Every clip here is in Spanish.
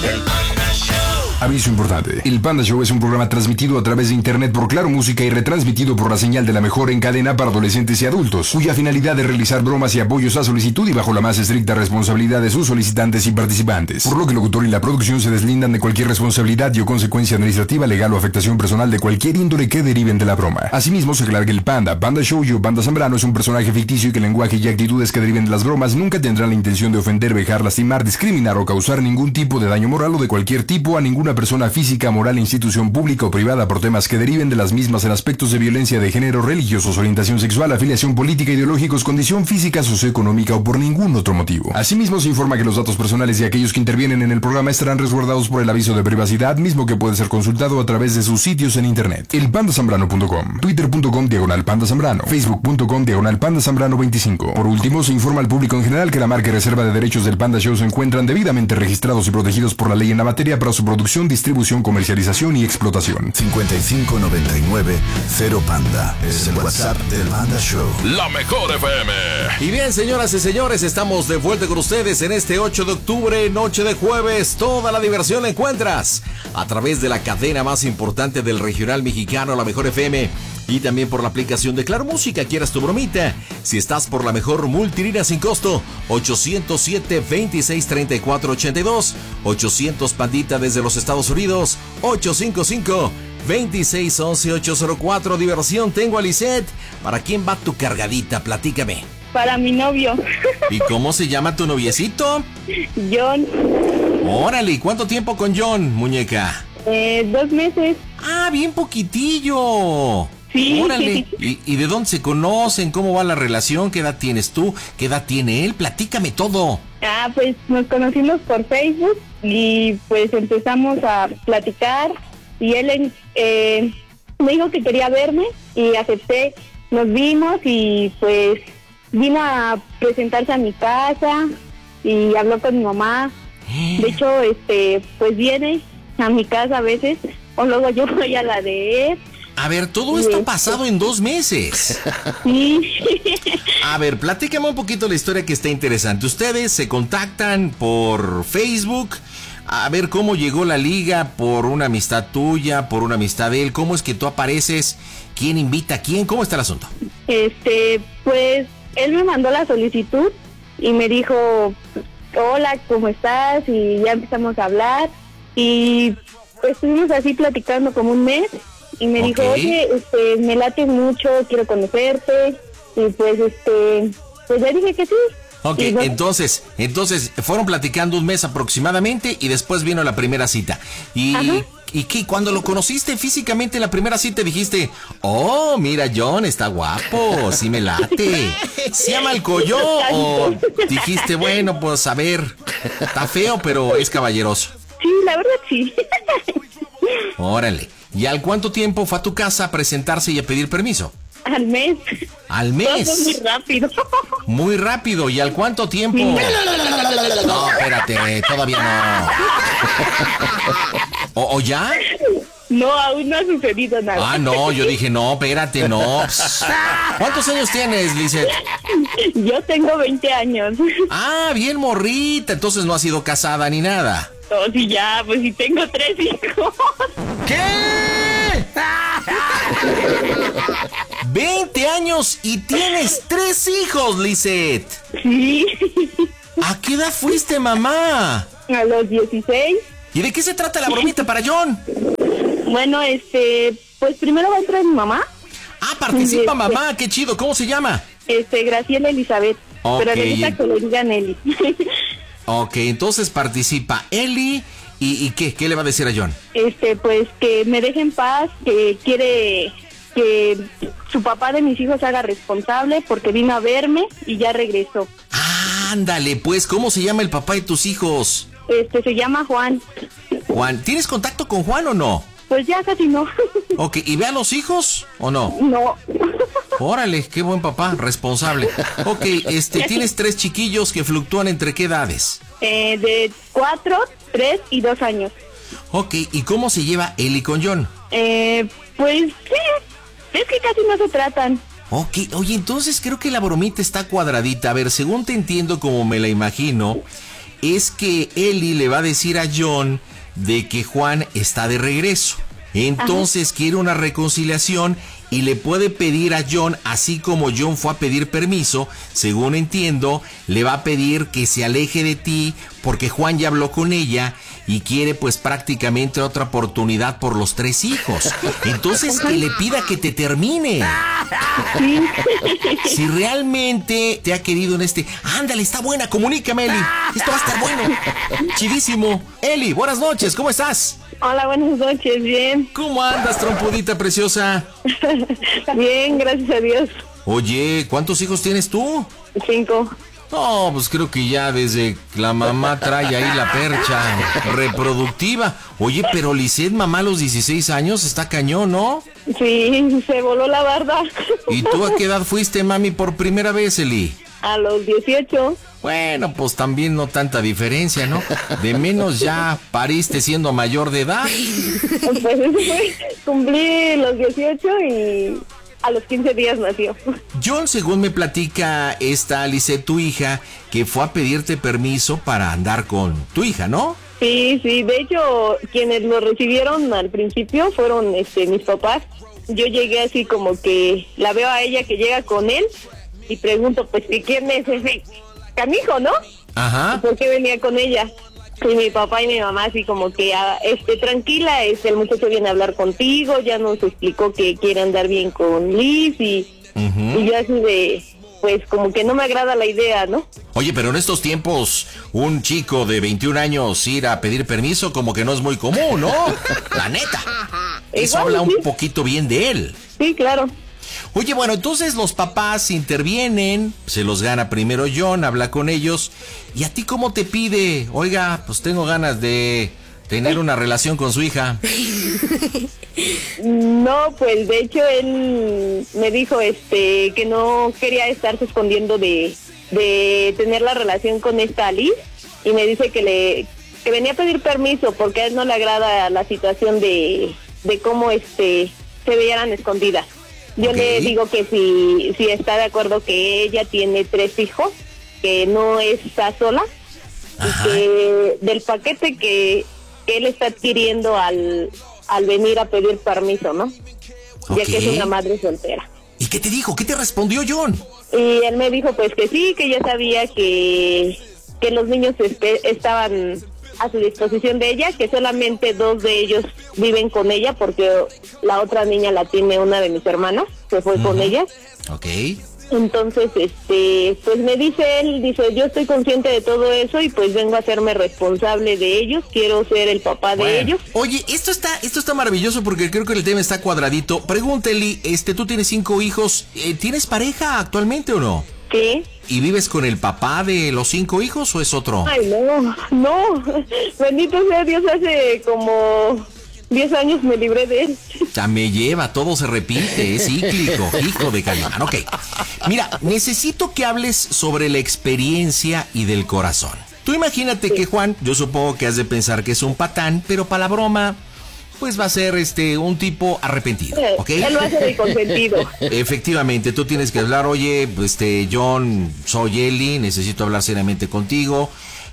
Aviso importante. El Panda Show es un programa transmitido a través de internet por Claro Música y retransmitido por la señal de la mejor en cadena para adolescentes y adultos, cuya finalidad es realizar bromas y apoyos a solicitud y bajo la más estricta responsabilidad de sus solicitantes y participantes. Por lo que el locutor y la producción se deslindan de cualquier responsabilidad y o consecuencia administrativa, legal o afectación personal de cualquier índole que deriven de la broma. Asimismo, se aclara que el Panda Show y o Panda Zambrano es un personaje ficticio y que el lenguaje y actitudes que deriven de las bromas nunca tendrán la intención de ofender, vejar, lastimar, discriminar o causar ningún tipo de daño moral o de cualquier tipo a ninguna persona física, moral, institución pública o privada por temas que deriven de las mismas en aspectos de violencia de género, religiosos, orientación sexual, afiliación política, ideológicos, condición física, socioeconómica o por ningún otro motivo. Asimismo, se informa que los datos personales de aquellos que intervienen en el programa estarán resguardados por el aviso de privacidad, mismo que puede ser consultado a través de sus sitios en internet. elpandasambrano.com, twitter.com/pandazambrano, facebook.com/pandazambrano25. Por último, se informa al público en general que la marca y reserva de derechos del Panda Show se encuentran debidamente registrados y protegidos por la ley en la materia para su producción, distribución, comercialización y explotación. 5599-0Panda es el WhatsApp del Panda Show. La mejor FM. Y bien, señoras y señores, estamos de vuelta con ustedes en este 8 de octubre, noche de jueves. Toda la diversión la encuentras a través de la cadena más importante del regional mexicano, La Mejor FM, y también por la aplicación de Claro Música. Quieras tu bromita, si estás por la mejor multilínea sin costo, 807-2634-82, 800 Pandita desde los Estados Unidos, 855-2611-804. Diversión, tengo a Lisette. ¿Para quién va tu cargadita? Platícame. Para mi novio. ¿Y cómo se llama tu noviecito? John. Órale, ¿y cuánto tiempo con John, muñeca? 2 meses. Ah, bien poquitillo. Sí. Órale. ¿Y de dónde se conocen? ¿Cómo va la relación? ¿Qué edad tienes tú? ¿Qué edad tiene él? Platícame todo. Pues nos conocimos por Facebook y pues empezamos a platicar y él me dijo que quería verme y acepté. Nos vimos y pues vino a presentarse a mi casa y habló con mi mamá. De hecho, pues viene a mi casa a veces o luego yo voy a la de él. A ver, todo esto ha pasado en 2 meses. Sí. A ver, platícame un poquito la historia que está interesante. Ustedes se contactan por Facebook. A ver, ¿cómo llegó la liga? ¿Por una amistad tuya? ¿Por una amistad de él? ¿Cómo es que tú apareces? ¿Quién invita a quién? ¿Cómo está el asunto? Pues él me mandó la solicitud y me dijo, hola, ¿cómo estás? Y ya empezamos a hablar y pues estuvimos así platicando como un mes. Y me dijo, oye, me late mucho, quiero conocerte. Y pues, pues le dije que sí. Ok, bueno, entonces fueron platicando un mes aproximadamente y después vino la primera cita. ¿Y qué? Cuando lo conociste físicamente en la primera cita dijiste, oh, mira, John está guapo, sí me late. ¿Se llama el colló? ¿O dijiste, bueno, pues a ver, está feo, pero es caballeroso? Sí, la verdad sí. Órale. ¿Y al cuánto tiempo fue a tu casa a presentarse y a pedir permiso? Al mes. ¿Al mes? Todo muy rápido. Muy rápido. ¿Y al cuánto tiempo? No, espérate, todavía no. ¿O ya? No, aún no ha sucedido nada. Ah, no, yo dije, no, espérate, no. ¿Cuántos años tienes, Lisette? Yo tengo 20 años. Ah, bien morrita, entonces no has sido casada ni nada. No, sí, ya, pues sí tengo 3 hijos. ¿Qué? 20 años y tienes 3 hijos, Lisette. Sí. ¿A qué edad fuiste, mamá? A los 16. ¿Y de qué se trata la bromita para John? Bueno, pues primero va a entrar mi mamá. Ah, participa mamá, qué chido, ¿cómo se llama? Graciela Elizabeth. Okay. Pero le gusta que le digan Eli. Ok, entonces participa Eli. ¿Y qué? ¿Qué le va a decir a John? Pues que me deje en paz, que quiere que su papá de mis hijos se haga responsable porque vino a verme y ya regresó. Ándale, pues, ¿cómo se llama el papá de tus hijos? Se llama Juan. Juan, ¿tienes contacto con Juan o no? Pues ya casi no. Ok, ¿y ve a los hijos o no? No. Órale, qué buen papá, responsable. Ok, tienes 3 chiquillos que fluctúan entre qué edades? De 4, 3 y 2 años. Ok, ¿y cómo se lleva Eli con John? Pues sí, es que casi no se tratan. Ok, oye, entonces creo que la bromita está cuadradita. A ver, según te entiendo como me la imagino, es que Eli le va a decir a John de que Juan está de regreso. Entonces quiere una reconciliación y le puede pedir a John, así como John fue a pedir permiso, según entiendo, le va a pedir que se aleje de ti porque Juan ya habló con ella y quiere pues prácticamente otra oportunidad por los 3 hijos. Entonces que le pida que te termine. Sí. Si realmente te ha querido en este... Ándale, está buena, comunícame, Eli. Esto va a estar bueno. Chidísimo. Eli, buenas noches, ¿cómo estás? Hola, buenas noches, bien. ¿Cómo andas, trompudita preciosa? Bien, gracias a Dios. Oye, ¿cuántos hijos tienes tú? 5. No, pues creo que ya desde que la mamá trae ahí la percha reproductiva. Oye, pero Lisette, mamá a los 16 años, está cañón, ¿no? Sí, se voló la barda. ¿Y tú a qué edad fuiste, mami, por primera vez, Eli? A los 18. Bueno, pues también no tanta diferencia, ¿no? De menos ya pariste siendo mayor de edad. Pues eso fue, cumplí los 18 y a los 15 días nació. John, según me platica esta Lisette, tu hija, que fue a pedirte permiso para andar con tu hija, ¿no? Sí, de hecho, quienes lo recibieron al principio fueron mis papás. Yo llegué así como que la veo a ella que llega con él y pregunto, pues, ¿quién es ese canijo, no? Ajá. ¿Por qué venía con ella? Y mi papá y mi mamá así como que, tranquila, el muchacho viene a hablar contigo, ya nos explicó que quiere andar bien con Liz y yo así de, pues como que no me agrada la idea, ¿no? Oye, pero en estos tiempos, un chico de 21 años ir a pedir permiso como que no es muy común, ¿no? La neta. Eso Igual, habla sí. un poquito bien de él. Sí, claro. Oye, bueno, entonces los papás intervienen, se los gana primero John, habla con ellos, ¿y a ti cómo te pide? Oiga, pues tengo ganas de tener una relación con su hija. No, pues de hecho él me dijo que no quería estarse escondiendo de tener la relación con esta Liz y me dice que venía a pedir permiso porque a él no le agrada la situación de cómo se veían escondidas. Yo le digo que si está de acuerdo que ella tiene 3 hijos, que no está sola, y que del paquete que él está adquiriendo al venir a pedir permiso, ¿no? Ya que es una madre soltera. ¿Y qué te dijo? ¿Qué te respondió John? Y él me dijo pues que sí, que ya sabía que los niños estaban a su disposición de ella, que solamente 2 de ellos viven con ella porque la otra niña la tiene una de mis hermanas, que fue con ella. Ok. Entonces, pues me dice él, yo estoy consciente de todo eso y pues vengo a hacerme responsable de ellos, quiero ser el papá de ellos. Oye, esto está maravilloso porque creo que el tema está cuadradito. Pregúntale, tú tienes 5 hijos, ¿tienes pareja actualmente o no? Sí. ¿Y vives con el papá de los 5 hijos o es otro? Ay, no, bendito sea Dios, hace como 10 años me libré de él. Ya me lleva, todo se repite, es cíclico, hijo de Calimán. Ok, mira, necesito que hables sobre la experiencia y del corazón. Tú imagínate que Juan, yo supongo que has de pensar que es un patán, pero para la broma, pues va a ser un tipo arrepentido, ¿ok? Él va a ser el consentido. Efectivamente, tú tienes que hablar, oye, John, soy Eli, necesito hablar seriamente contigo.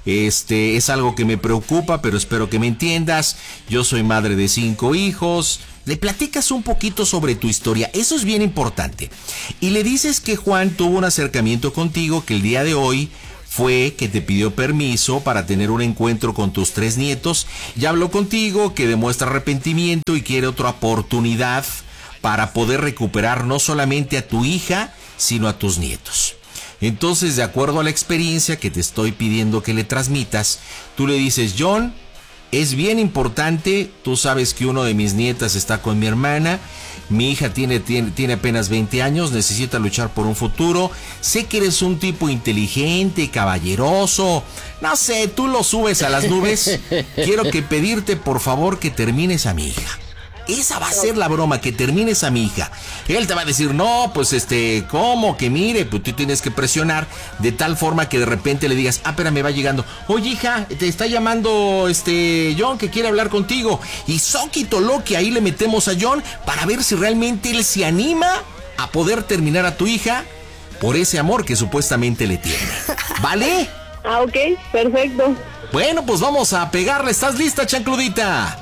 Es algo que me preocupa, pero espero que me entiendas. Yo soy madre de 5 hijos. Le platicas un poquito sobre tu historia, eso es bien importante. Y le dices que Juan tuvo un acercamiento contigo, que el día de hoy fue que te pidió permiso para tener un encuentro con tus 3 nietos. Ya habló contigo, que demuestra arrepentimiento y quiere otra oportunidad para poder recuperar no solamente a tu hija, sino a tus nietos. Entonces, de acuerdo a la experiencia que te estoy pidiendo que le transmitas, tú le dices, John, es bien importante, tú sabes que uno de mis nietas está con mi hermana, mi hija tiene apenas 20 años, necesita luchar por un futuro, sé que eres un tipo inteligente, caballeroso, no sé, tú lo subes a las nubes, quiero que pedirte por favor que termines a mi hija. Esa va a ser la broma, que termines a mi hija. Él te va a decir, no, pues ¿cómo? Que mire, pues tú tienes que presionar de tal forma que de repente le digas, espérame, va llegando. Oye, hija, te está llamando John, que quiere hablar contigo. Y soquito lo que ahí le metemos a John para ver si realmente él se anima a poder terminar a tu hija por ese amor que supuestamente le tiene. ¿Vale? Ah, ok, perfecto. Bueno, pues vamos a pegarle. ¿Estás lista, chancludita?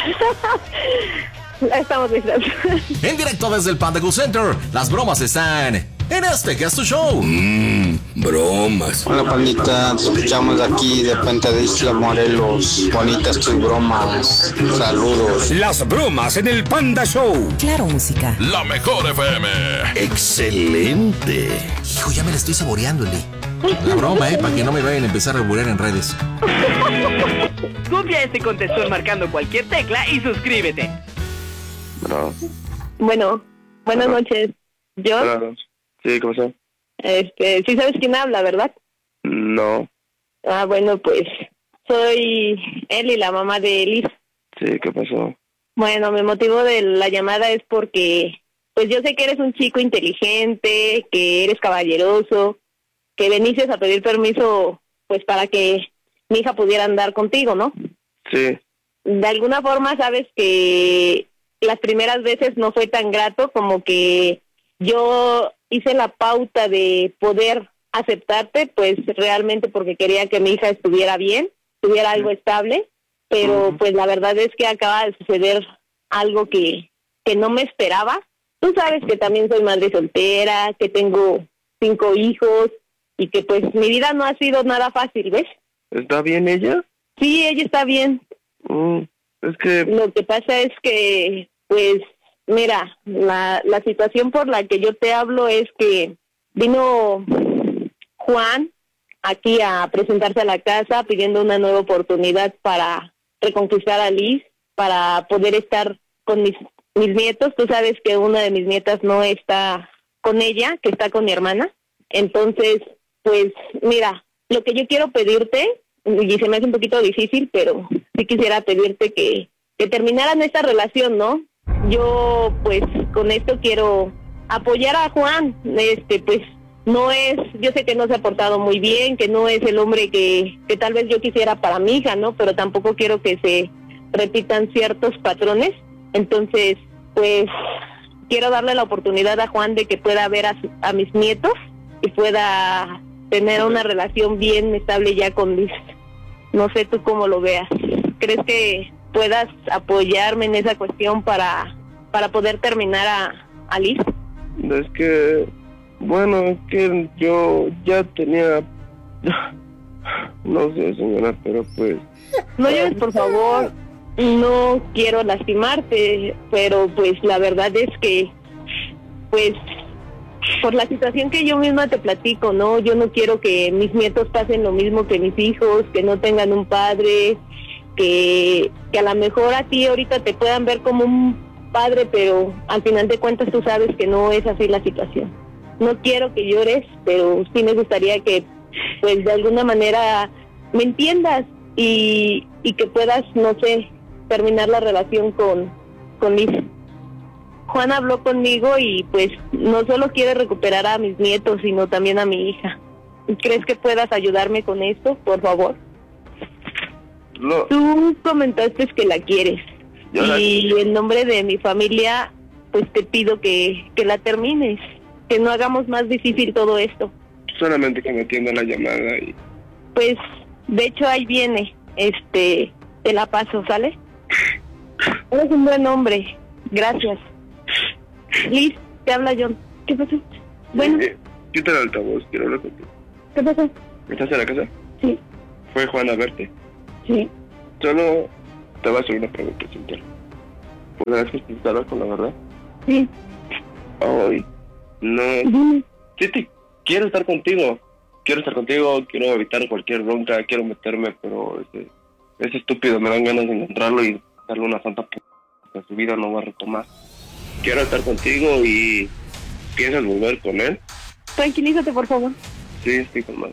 Estamos listos. En directo desde el Panda Cool Center, las bromas están en este que es tu show. Bromas. Hola pandita, te escuchamos de aquí de Puente de Isla Morelos. Bonitas tus bromas. Saludos. Las bromas en el Panda Show. Claro, música. La mejor FM. Excelente. Hijo, ya me la estoy saboreando, Eli. La broma, para que no me vayan a empezar a reburar en redes. Copia este contestón marcando cualquier tecla y suscríbete. Bueno, buenas noches. ¿Yo? Claro. Sí, ¿qué pasó? Sí sabes quién habla, ¿verdad? No. Ah, bueno, pues soy Eli, la mamá de Liz. Sí, ¿qué pasó? Bueno, mi motivo de la llamada es porque, pues yo sé que eres un chico inteligente, que eres caballeroso, que veniste a pedir permiso, pues para que mi hija pudiera andar contigo, ¿no? Sí. De alguna forma sabes que las primeras veces no fue tan grato, como que yo hice la pauta de poder aceptarte, pues realmente porque quería que mi hija estuviera bien, tuviera algo estable, pero pues la verdad es que acaba de suceder algo que no me esperaba. Tú sabes que también soy madre soltera, que tengo 5 hijos y que pues mi vida no ha sido nada fácil, ¿ves? ¿Está bien ella? Sí, ella está bien. Es que... Lo que pasa es que, pues, mira, la situación por la que yo te hablo es que vino Juan aquí a presentarse a la casa pidiendo una nueva oportunidad para reconquistar a Liz, para poder estar con mis nietos. Tú sabes que una de mis nietas no está con ella, que está con mi hermana. Entonces, pues, mira, lo que yo quiero pedirte, y se me hace un poquito difícil, pero sí quisiera pedirte que terminaran esta relación, ¿no? Yo, pues, con esto quiero apoyar a Juan. Pues, no es, yo sé que no se ha portado muy bien, que no es el hombre que tal vez yo quisiera para mi hija, ¿no? Pero tampoco quiero que se repitan ciertos patrones. Entonces, pues, quiero darle la oportunidad a Juan de que pueda ver a mis nietos y pueda tener una relación bien estable ya con Liz. No sé tú cómo lo veas. ¿Crees que puedas apoyarme en esa cuestión para poder terminar a Liz? Es que... Bueno, es que yo ya tenía... No sé, señora, pero pues... No llores, por favor. No quiero lastimarte, pero pues la verdad es que, pues, por la situación que yo misma te platico, ¿no? Yo no quiero que mis nietos pasen lo mismo que mis hijos, que no tengan un padre, que a lo mejor a ti ahorita te puedan ver como un padre, pero al final de cuentas tú sabes que no es así la situación. No quiero que llores, pero sí me gustaría que, pues, de alguna manera me entiendas y que puedas, no sé, terminar la relación con Liz. Juan habló conmigo y pues no solo quiere recuperar a mis nietos, sino también a mi hija. ¿Crees que puedas ayudarme con esto, por favor? No. Tú comentaste que la quieres. Y en nombre de mi familia, pues te pido que la termines, que no hagamos más difícil todo esto. Solamente que me atienda la llamada y... Pues, de hecho, ahí viene. Te la paso, ¿sale? Eres un buen hombre. Gracias. Liz, te habla John. ¿Qué pasó? Bueno. Quita el altavoz, quiero hablar contigo. ¿Qué pasó? ¿Estás en la casa? Sí. ¿Fue Juan a verte? Sí. Solo te voy a hacer una pregunta sincera. ¿Podrás contestarla con la verdad? Sí. Ay, no. Sí, quiero estar contigo. Quiero evitar cualquier bronca, quiero meterme, pero ese estúpido me dan ganas de encontrarlo y darle una santa p*** que su vida no va a retomar. Quiero estar contigo y... ¿Piensas volver con él? Tranquilízate, por favor. Sí, estoy calmado.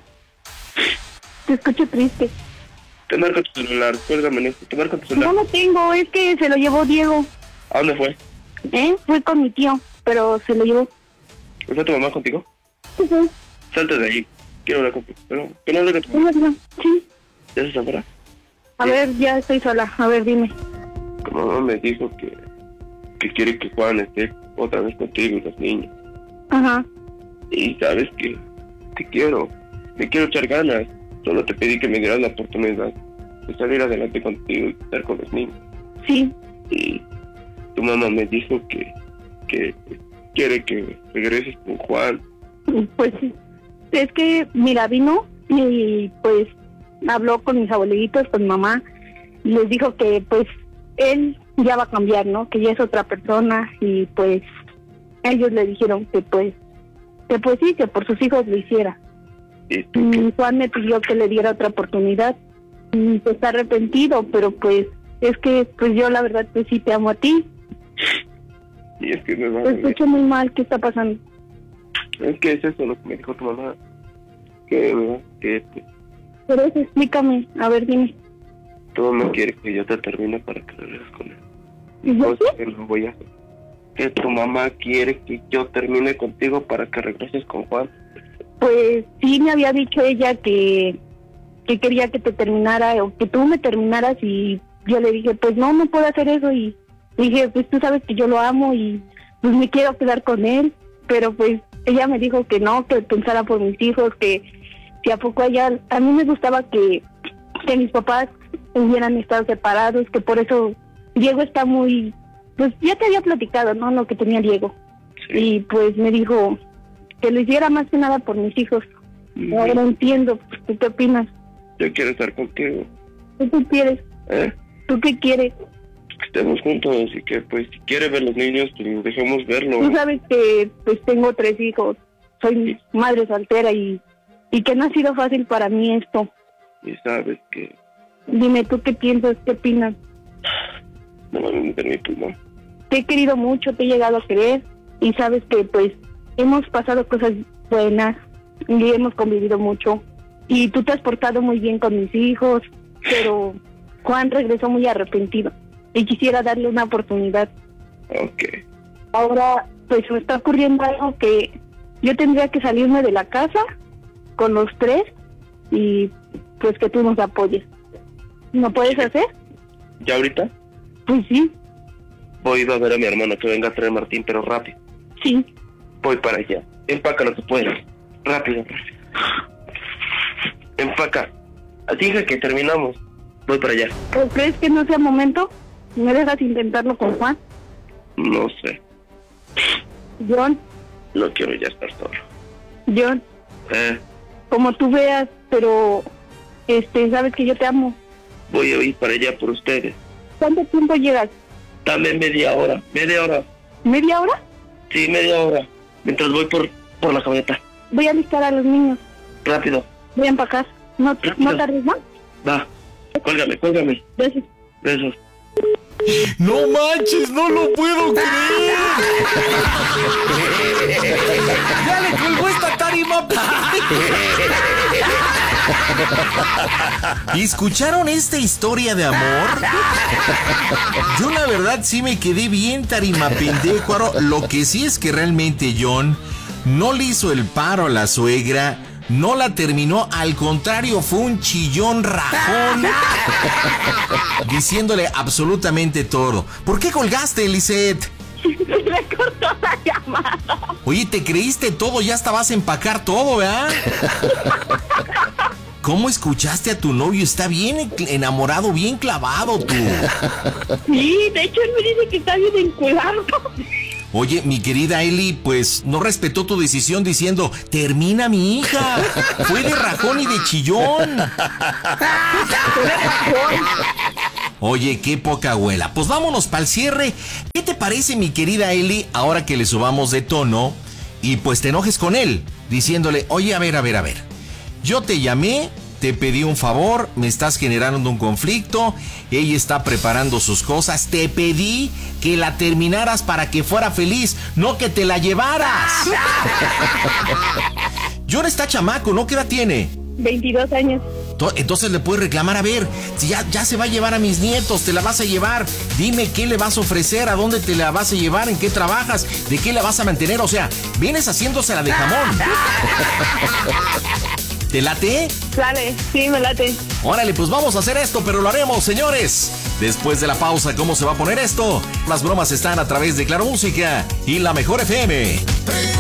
Te escucho triste. Te marco tu celular, cuélgame en esto. Te marco tu celular. No lo tengo, es que se lo llevó Diego. ¿A dónde fue? Fue con mi tío, pero se lo llevó. ¿Está tu mamá contigo? Sí. Salte de ahí. Quiero hablar contigo. Pero que no hable de tu mamá. Sí. ¿Ya se sabrá? A ver, ya estoy sola. A ver, dime. Tu mamá me dijo que quiere que Juan esté otra vez contigo y los niños. Ajá. Y sabes que te quiero echar ganas. Solo te pedí que me dieras la oportunidad de salir adelante contigo y estar con los niños. Sí. Y tu mamá me dijo que quiere que regreses con Juan. Pues sí. Es que, mira, vino y pues habló con mis abuelitos, con mi mamá, y les dijo que pues él ya va a cambiar, ¿no? Que ya es otra persona, y pues ellos le dijeron que pues sí, que por sus hijos lo hiciera. ¿Y tú Juan me pidió que le diera otra oportunidad, y pues está arrepentido, pero pues es que pues yo la verdad pues sí te amo a ti. Y es que me va Te escucho muy mal, ¿qué está pasando? Es que es eso lo que me dijo tu mamá. Que Pero eso, explícame, a ver, dime. tu mamá quiere que yo te termine para que regreses con él. ¿Y yo qué? Que lo voy a hacer. Que tu mamá quiere que yo termine contigo para que regreses con Juan. Pues sí me había dicho ella que quería que te terminara o que tú me terminaras, y yo le dije, pues no puedo hacer eso, y dije, pues tú sabes que yo lo amo y pues me quiero quedar con él, pero pues ella me dijo que no, que pensara por mis hijos, que a poco ella, a mí me gustaba que mis papás hubieran estado separados, que por eso Diego está muy, pues ya te había platicado, ¿no? Lo que tenía Diego. Sí. Y pues me dijo que lo hiciera más que nada por mis hijos. Ahora entiendo, pues, ¿tú qué opinas? Yo quiero estar contigo. ¿Tú qué quieres? ¿Tú qué quieres? Que estemos juntos y que pues si quiere ver los niños, pues dejemos verlo. Tú sabes que pues tengo 3 hijos, soy madre soltera y que no ha sido fácil para mí esto. Y sabes que Dime, ¿tú qué piensas? ¿Qué opinas? no me van a meter mi pulmón. Te he querido mucho, te he llegado a querer, y sabes que pues hemos pasado cosas buenas y hemos convivido mucho, y tú te has portado muy bien con mis hijos, pero Juan regresó muy arrepentido y quisiera darle una oportunidad. Ok. Ahora pues me está ocurriendo algo, que yo tendría que salirme de la casa con los 3 y pues que tú nos apoyes. ¿No puedes hacer? ¿Ya ahorita? Pues sí. Voy a ver a mi hermano que venga a traer Martín, pero rápido. Sí. Voy para allá. Empaca lo que puedas. Rápido. Empaca. Así que terminamos. Voy para allá. ¿O crees que no sea momento? ¿Me dejas intentarlo con Juan? No sé. John, No quiero ya estar solo. John, como tú veas, pero sabes que yo te amo. Voy a ir para allá por ustedes. ¿Cuánto tiempo llegas? Dame media hora. ¿Media hora? ¿Media hora? Sí, media hora. Mientras voy por la camioneta. Voy a alistar a los niños. Rápido. Voy a empacar. ¿No tardes más? Va. Cuélgame. Gracias. Besos. ¡No manches! ¡No lo puedo creer! ¡Ya le colgó esta tarima! ¿Y escucharon esta historia de amor? Yo la verdad sí me quedé bien tarimapendécuaro. Lo que sí es que realmente John no le hizo el paro a la suegra, no la terminó, al contrario, fue un chillón rajón, diciéndole absolutamente todo. ¿Por qué colgaste, Lisette? Me cortó la llamada. Oye, ¿te creíste todo? Ya hasta vas a empacar todo, ¿verdad? ¿Cómo escuchaste a tu novio? Está bien enamorado, bien clavado tú. Sí, de hecho él me dice que está bien enculado. Oye, mi querida Eli, pues no respetó tu decisión diciendo, termina mi hija. Fue de rajón y de chillón. Oye, qué poca abuela. Pues vámonos para el cierre. ¿Qué te parece, mi querida Eli, ahora que le subamos de tono y pues te enojes con él, diciéndole, oye, a ver. Yo te llamé, te pedí un favor, me estás generando un conflicto, ella está preparando sus cosas, te pedí que la terminaras para que fuera feliz, no que te la llevaras. John está chamaco, ¿no? ¿Qué edad tiene? 22 años. Entonces le puedes reclamar, a ver, si ya se va a llevar a mis nietos, te la vas a llevar, dime qué le vas a ofrecer, a dónde te la vas a llevar, en qué trabajas, de qué la vas a mantener, o sea, vienes haciéndosela de jamón. ¿Te late? Sale, sí, me late. Órale, pues vamos a hacer esto, pero lo haremos, señores. Después de la pausa, ¿cómo se va a poner esto? Las bromas están a través de Claro Música y La Mejor FM.